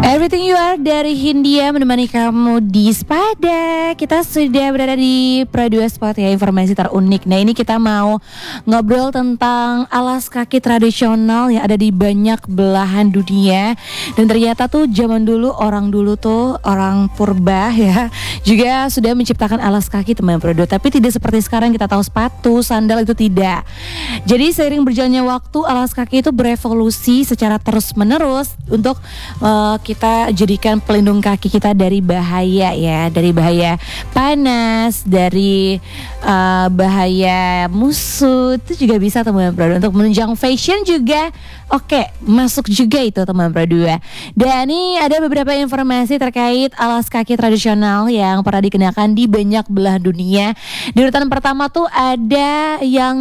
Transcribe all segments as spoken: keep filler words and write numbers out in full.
Everything You Are dari Hindia menemani kamu di Sepada. Kita sudah berada di Pro dua Spot ya, informasi terunik. Nah ini kita mau ngobrol tentang alas kaki tradisional yang ada di banyak belahan dunia. Dan ternyata tuh zaman dulu, orang dulu tuh, orang purba ya, juga sudah menciptakan alas kaki teman Pro dua. Tapi tidak seperti sekarang kita tahu sepatu, sandal itu tidak. Jadi seiring berjalannya waktu, alas kaki itu berevolusi secara terus menerus untuk uh, kita jadikan pelindung kaki kita dari bahaya ya, dari bahaya panas, dari uh, bahaya musuh. Itu juga bisa teman Pro dua. Untuk menunjang fashion juga oke, masuk juga itu teman Pro dua. Dan ini ada beberapa informasi terkait alas kaki tradisional yang pernah dikenakan di banyak belah dunia. Di urutan pertama tuh ada yang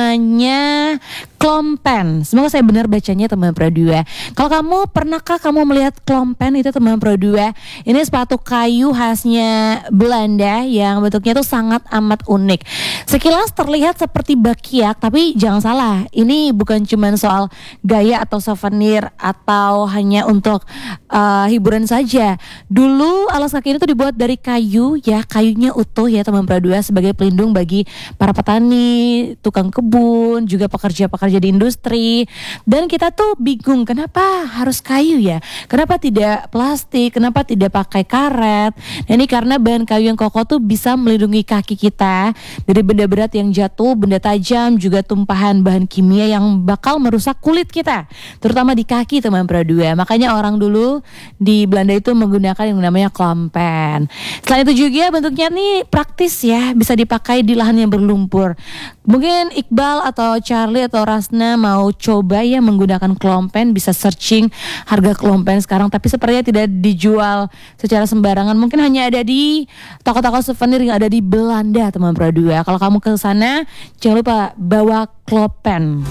namanya klompen. Semoga saya benar bacanya teman Pro dua. Kalau kamu pernahkah kamu melihat klompen itu teman Pro dua? Ini sepatu kayu khasnya Belanda yang bentuknya tuh sangat amat unik. Sekilas terlihat seperti bakiak, tapi jangan salah, ini bukan cuma soal gaya atau souvenir atau hanya untuk uh, hiburan saja. Dulu alas kaki ini tuh dibuat dari kayu ya, kayunya utuh ya teman Pro dua, sebagai pelindung bagi para petani, tukang kebun, juga pekerja-pekerja di industri. Dan kita tuh bingung, kenapa harus kayu ya? Kenapa tidak plastik? Kenapa tidak pakai karet? Nah, ini karena bahan kayu yang kokoh tuh bisa melindungi kaki kita dari benda berat yang jatuh, benda tajam, juga tumpahan bahan kimia yang bakal merusak kulit kita, terutama di kaki teman Pro dua. Makanya orang dulu di Belanda itu menggunakan yang namanya klompen. Selain itu juga bentuknya nih praktis ya, bisa dipakai di lahan yang berlumpur. Mungkin Iqbal atau Charlie atau Rasna mau coba ya menggunakan klompen, bisa searching harga klompen sekarang, tapi sepertinya tidak dijual secara sembarangan. Mungkin hanya ada di toko-toko souvenir yang ada di Belanda teman Pro dua. Kalau kamu ke sana jangan lupa bawa klompen.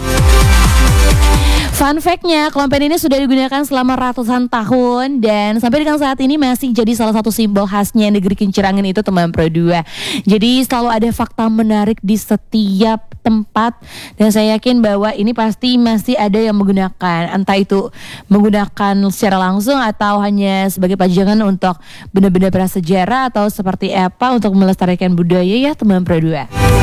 Fun fact-nya, klompen ini sudah digunakan selama ratusan tahun dan sampai dengan saat ini masih jadi salah satu simbol khasnya negeri Kincir Angin itu teman Pro dua. Jadi selalu ada fakta menarik di setiap tempat dan saya yakin bahwa ini pasti masih ada yang menggunakan, entah itu menggunakan secara langsung atau hanya sebagai pajangan untuk benda-benda prasejarah atau seperti apa untuk melestarikan budaya ya teman Pro dua.